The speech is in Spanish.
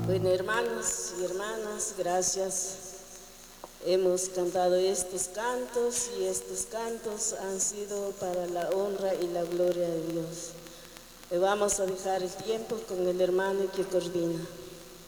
Bueno, hermanos y hermanas, gracias. Hemos cantado estos cantos y estos cantos han sido para la honra y la gloria de Dios. Le vamos a dejar el tiempo con el hermano que coordina.